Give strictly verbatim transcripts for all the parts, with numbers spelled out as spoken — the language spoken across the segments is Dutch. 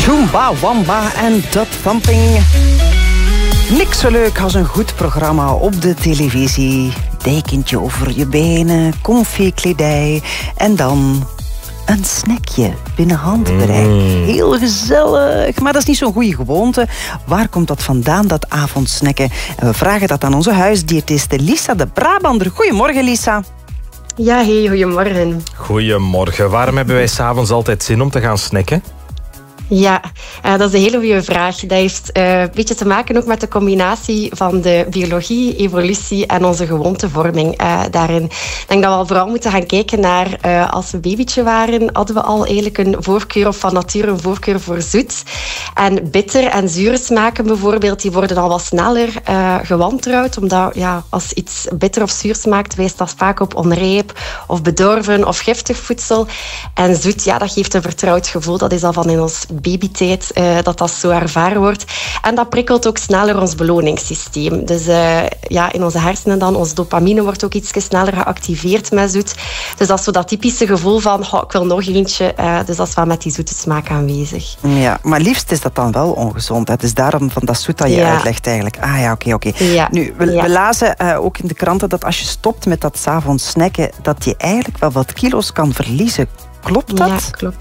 Chumba Wamba en Dot Thumping. Niks zo leuk als een goed programma op de televisie. Dekentje over je benen, comfy kledij en dan een snackje binnen handbereik. Mm. Heel gezellig, maar dat is niet zo'n goede gewoonte. Waar komt dat vandaan, dat avondsnacken? En we vragen dat aan onze huisdiëtiste Lisa de Brabander. Goedemorgen, Lisa. Ja, hey, goedemorgen. Goedemorgen. Waarom hebben wij 's avonds altijd zin om te gaan snacken? Ja, uh, dat is een hele goede vraag. Dat heeft uh, een beetje te maken ook met de combinatie van de biologie, evolutie en onze gewoontevorming uh, daarin. Ik denk dat we al vooral moeten gaan kijken naar, uh, als we babytje waren, hadden we al eigenlijk een voorkeur, of van nature een voorkeur voor zoet. En bitter en zure smaken bijvoorbeeld, die worden al wat sneller uh, gewantrouwd, omdat ja, als iets bitter of zuur smaakt, wijst dat vaak op onrijp of bedorven of giftig voedsel. En zoet, ja, dat geeft een vertrouwd gevoel. Dat is al van in ons babytijd, uh, dat dat zo ervaren wordt. En dat prikkelt ook sneller ons beloningssysteem. Dus uh, ja, in onze hersenen dan, ons dopamine wordt ook iets sneller geactiveerd met zoet. Dus dat is zo dat typische gevoel van, oh, ik wil nog eentje. Uh, dus dat is wel met die zoete smaak aanwezig. Ja, maar liefst is dat dan wel ongezond. Het is daarom van dat zoet dat je ja. uitlegt eigenlijk. Ah ja, oké, okay, oké. Okay. Ja. Nu, we, ja. we lazen uh, ook in de kranten dat als je stopt met dat 's avonds snacken, dat je eigenlijk wel wat kilo's kan verliezen. Klopt dat? Ja, klopt.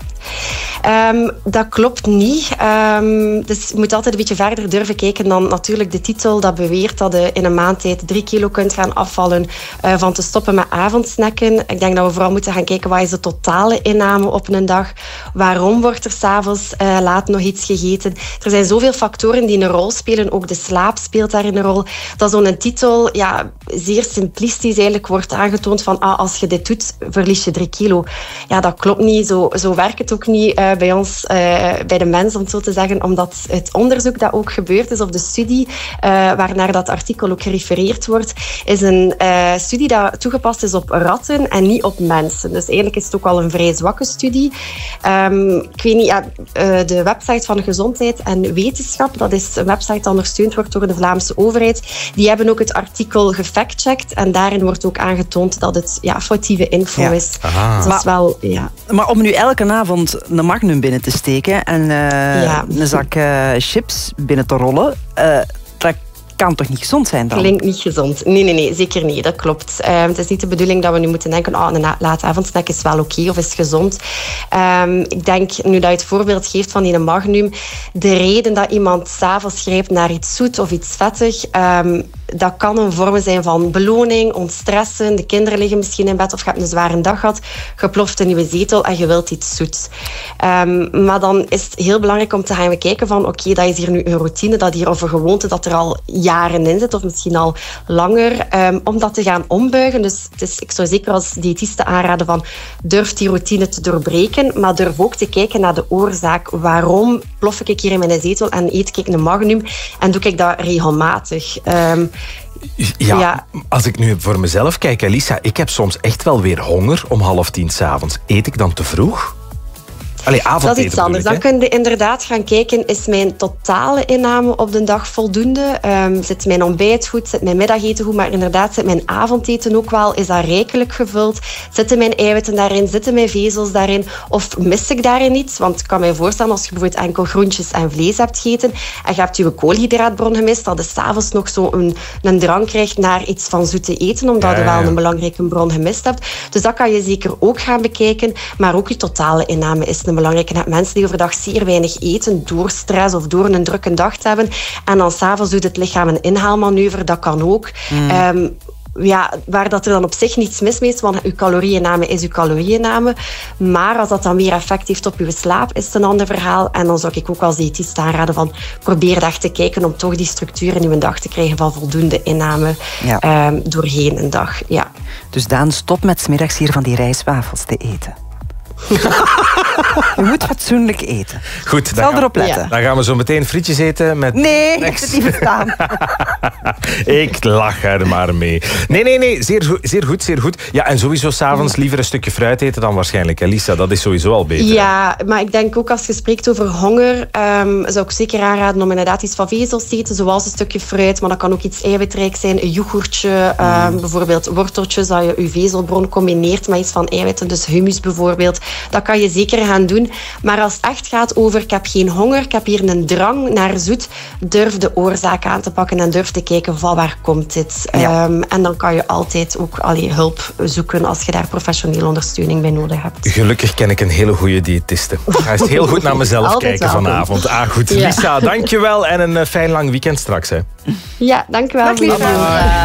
Um, dat klopt niet. Um, dus je moet altijd een beetje verder durven kijken dan natuurlijk de titel dat beweert dat je in een maand tijd drie kilo kunt gaan afvallen uh, van te stoppen met avondsnacken. Ik denk dat we vooral moeten gaan kijken wat is de totale inname op een dag. Waarom wordt er 's avonds uh, laat nog iets gegeten? Er zijn zoveel factoren die een rol spelen. Ook de slaap speelt daarin een rol. Dat zo'n titel ja, zeer simplistisch eigenlijk wordt aangetoond van ah, als je dit doet, verlies je drie kilo. Ja, dat klopt niet. Zo, zo werkt het ook niet uh, bij ons, uh, bij de mens, om het zo te zeggen, omdat het onderzoek dat ook gebeurd is, of de studie uh, waarnaar dat artikel ook gerefereerd wordt, is een uh, studie dat toegepast is op ratten en niet op mensen. Dus eigenlijk is het ook al een vrij zwakke studie. Um, ik weet niet, ja, uh, de website van Gezondheid en Wetenschap, dat is een website die ondersteund wordt door de Vlaamse overheid, die hebben ook het artikel gefactcheckt en daarin wordt ook aangetoond dat het ja, foutieve info ja. is. Aha. Dus dat is wel, ja. Maar om nu elke avond een Magnum binnen te steken en uh, ja. een zak uh, chips binnen te rollen, uh, dat kan toch niet gezond zijn dan? Klinkt niet gezond. Nee, nee, nee, zeker niet. Dat klopt. Um, het is niet de bedoeling dat we nu moeten denken, oh, een late avondsnack is wel oké okay, of is gezond. Um, ik denk, nu dat je het voorbeeld geeft van die Magnum, de reden dat iemand 's avonds grijpt naar iets zoet of iets vettig, um, dat kan een vorm zijn van beloning, ontstressen. De kinderen liggen misschien in bed of je hebt een zware dag gehad. Je ploft een nieuwe zetel en je wilt iets zoets. Um, maar dan is het heel belangrijk om te gaan kijken van oké, okay, dat is hier nu een routine, dat hier of een gewoonte dat er al jaren in zit of misschien al langer, um, om dat te gaan ombuigen. Dus het is, ik zou zeker als diëtiste aanraden van durf die routine te doorbreken, maar durf ook te kijken naar de oorzaak. Waarom plof ik hier in mijn zetel en eet ik een Magnum en doe ik dat regelmatig? Um, Ja, ja, als ik nu voor mezelf kijk, Lisa, ik heb soms echt wel weer honger om half tien 's avonds. Eet ik dan te vroeg? Allee, avondeten. Dat is iets anders. Dan kun je inderdaad gaan kijken, is mijn totale inname op de dag voldoende? Um, zit mijn ontbijt goed? Zit mijn middageten goed? Maar inderdaad, zit mijn avondeten ook wel? Is dat rijkelijk gevuld? Zitten mijn eiwitten daarin? Zitten mijn vezels daarin? Of mis ik daarin iets? Want ik kan me voorstellen, als je bijvoorbeeld enkel groentjes en vlees hebt gegeten en je hebt je koolhydraatbron gemist, dat je 's avonds nog zo een, een drang krijgt naar iets van zoete eten, omdat ja, ja, ja. je wel een belangrijke bron gemist hebt. Dus dat kan je zeker ook gaan bekijken. Maar ook je totale inname is belangrijk. Je hebt mensen die overdag zeer weinig eten door stress of door een drukke dag te hebben. En dan 's avonds doet het lichaam een inhaalmanoeuvre. Dat kan ook. Mm. Um, ja, waar dat er dan op zich niets mis mee is, want uw calorieinname is uw calorieinname. Maar als dat dan meer effect heeft op uw slaap, is het een ander verhaal. En dan zou ik ook als diëtist aanraden van probeer echt te kijken om toch die structuur in uw dag te krijgen van voldoende inname ja. um, doorheen een dag. Ja. Dus Daan, stop met 's middags hier van die rijstwafels te eten. Je moet fatsoenlijk eten. Goed, dan, erop letten. Ja. Dan gaan we zo meteen frietjes eten met... Nee, ik heb het niet verstaan. Ik lach er maar mee. Nee, nee, nee, zeer goed, zeer goed, zeer goed. Ja, en sowieso s'avonds liever een stukje fruit eten dan waarschijnlijk, hè, Lisa? Dat is sowieso al beter. Ja, hè? Maar ik denk ook als je spreekt over honger, um, zou ik zeker aanraden om inderdaad iets van vezels te eten, zoals een stukje fruit, maar dat kan ook iets eiwitrijk zijn, een yoghurtje, um, mm. bijvoorbeeld worteltjes, dat je je vezelbron combineert met iets van eiwitten, dus hummus bijvoorbeeld. Dat kan je zeker gaan gaan doen. Maar als het echt gaat over ik heb geen honger, ik heb hier een drang naar zoet, durf de oorzaak aan te pakken en durf te kijken van waar komt dit. Ja. Um, en dan kan je altijd ook allee, hulp zoeken als je daar professionele ondersteuning bij nodig hebt. Gelukkig ken ik een hele goede diëtiste. Ik ga eens heel goed naar mezelf Altijd kijken welkom. vanavond. Ah, goed. Ja. Lisa, dankjewel en een uh, fijn lang weekend straks. Hè. Ja, dankjewel. Dag, lieve.